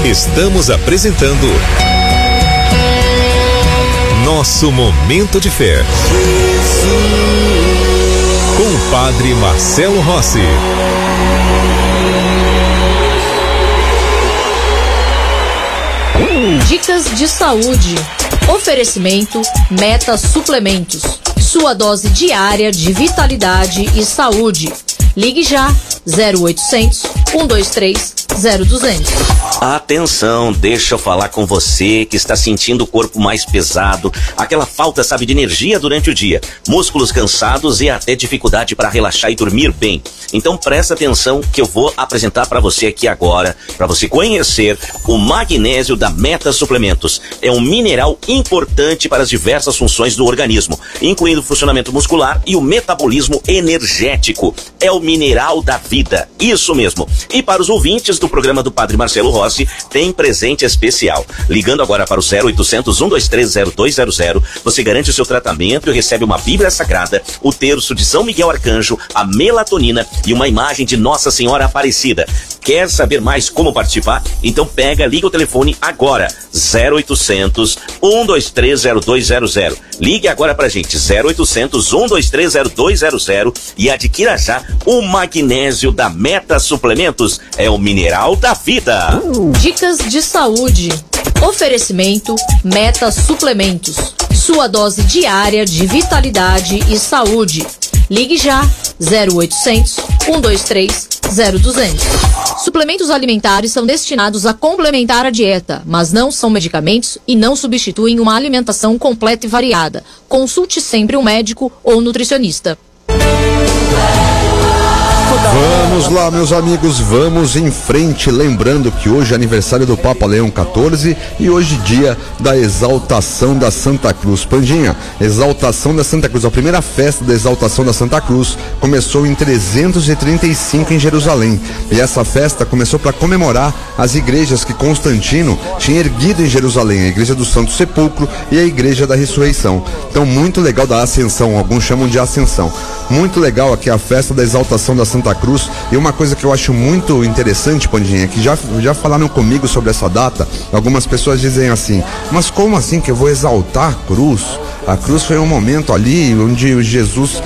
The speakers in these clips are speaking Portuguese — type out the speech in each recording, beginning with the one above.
Estamos apresentando Nosso Momento de Fé com o Padre Marcelo Rossi. Dicas de saúde. Oferecimento Meta Suplementos. Sua dose diária de vitalidade e saúde. Ligue já 0800 123 0200. Atenção, deixa eu falar com você que está sentindo o corpo mais pesado, aquela falta, sabe, de energia durante o dia, músculos cansados e até dificuldade para relaxar e dormir bem. Então presta atenção que eu vou apresentar para você aqui agora, para você conhecer o magnésio da Meta Suplementos. É um mineral importante para as diversas funções do organismo, incluindo o funcionamento muscular e o metabolismo energético. É o mineral da vida, isso mesmo. E para os ouvintes do programa do Padre Marcelo Rossi, tem presente especial. Ligando agora para o 0800 123 0200, você garante o seu tratamento e recebe uma Bíblia Sagrada, o terço de São Miguel Arcanjo, a melatonina e uma imagem de Nossa Senhora Aparecida. Quer saber mais como participar? Então liga o telefone agora, 0800 123 0200. Ligue agora pra gente, 0800 123 0200 e adquira já o magnésio da Meta Suplementos. É o mineral da vida. Dicas de saúde. Oferecimento Meta Suplementos. Sua dose diária de vitalidade e saúde. Ligue já 0800 123 0200. Suplementos alimentares são destinados a complementar a dieta, mas não são medicamentos e não substituem uma alimentação completa e variada. Consulte sempre um médico ou nutricionista. Vamos lá, meus amigos, vamos em frente, lembrando que hoje é aniversário do Papa Leão XIV e hoje dia da exaltação da Santa Cruz. Pandinha, exaltação da Santa Cruz, a primeira festa da exaltação da Santa Cruz começou em 335 em Jerusalém, e essa festa começou para comemorar as igrejas que Constantino tinha erguido em Jerusalém, a igreja do Santo Sepulcro e a igreja da Ressurreição. Então, muito legal, da Ascensão, alguns chamam de Ascensão. Muito legal aqui a festa da exaltação da Santa Cruz. E uma coisa que eu acho muito interessante, Pandinha, que já falaram comigo sobre essa data. Algumas pessoas dizem assim: mas como assim que eu vou exaltar a cruz? A cruz foi um momento ali onde Jesus,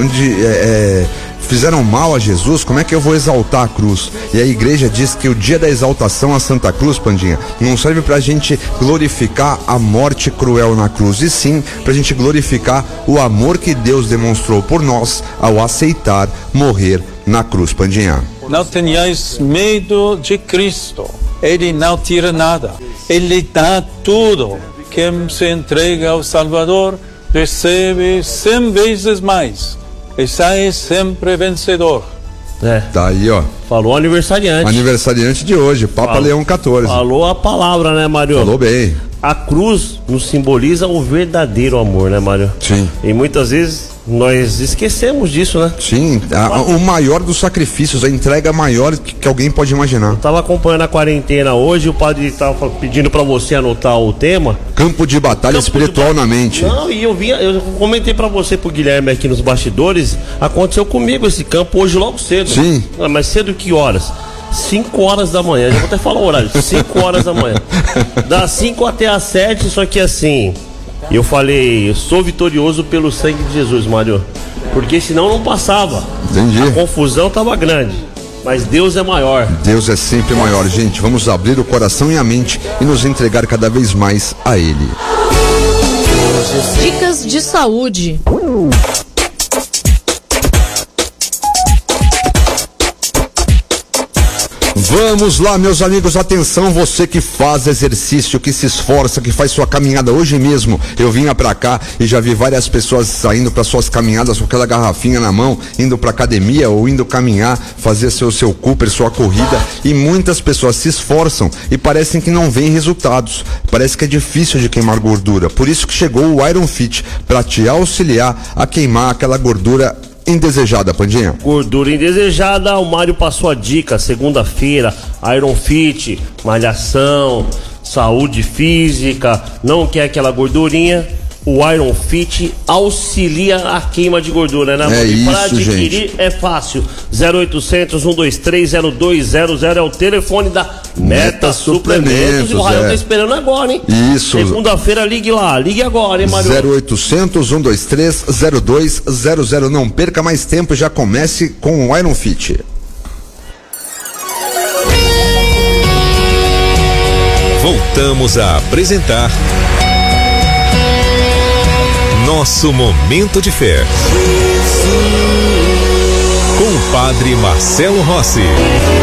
fizeram mal a Jesus, como é que eu vou exaltar a cruz? E a igreja diz que o dia da exaltação à Santa Cruz, Pandinha, não serve pra gente glorificar a morte cruel na cruz, e sim pra gente glorificar o amor que Deus demonstrou por nós ao aceitar morrer na cruz, Pandinha. Não tenhais medo de Cristo, Ele não tira nada, Ele dá tudo. Quem se entrega ao Salvador recebe 100 vezes mais e sai sempre vencedor. Tá aí, ó. Falou aniversariante. Aniversariante de hoje, Papa Leão XIV. Falou a palavra, né, Mário? Falou bem. A cruz nos simboliza o verdadeiro amor, né, Mário? Sim. E muitas vezes nós esquecemos disso, né? Sim, o maior dos sacrifícios, a entrega maior que alguém pode imaginar. Eu tava acompanhando a quarentena hoje, o padre tava pedindo pra você anotar o tema. Campo de batalha espiritual na mente. Não, e eu comentei pra você, pro Guilherme aqui nos bastidores, aconteceu comigo esse campo hoje logo cedo. Sim. Mas cedo que horas? 5 horas da manhã, já vou até falar o horário, 5 horas da manhã. Das 5 até as 7, só que assim, eu falei, eu sou vitorioso pelo sangue de Jesus, Mário, porque senão não passava. Entendi. A confusão tava grande, mas Deus é maior. Deus é sempre maior, gente. Vamos abrir o coração e a mente e nos entregar cada vez mais a Ele. Dicas de saúde. Vamos lá, meus amigos, atenção, você que faz exercício, que se esforça, que faz sua caminhada. Hoje mesmo eu vinha pra cá e já vi várias pessoas saindo para suas caminhadas com aquela garrafinha na mão, indo pra academia ou indo caminhar, fazer seu Cooper, sua corrida, e muitas pessoas se esforçam e parecem que não veem resultados, parece que é difícil de queimar gordura. Por isso que chegou o Iron Fit, para te auxiliar a queimar aquela gordura indesejada, Pandinha. Gordura indesejada, o Mário passou a dica, segunda-feira, Iron Fit, malhação, saúde física, não quer aquela gordurinha, O Iron Fit auxilia a queima de gordura, né? Para adquirir, gente, é fácil. 0800 123 0200 é o telefone da Meta Suplementos. E o Rael tá esperando agora, hein? Isso. Segunda-feira, ligue lá. Ligue agora, hein, Mário? 0800 123 0200. Não perca mais tempo e já comece com o Iron Fit. Voltamos a apresentar Nosso Momento de Fé com o Padre Marcelo Rossi.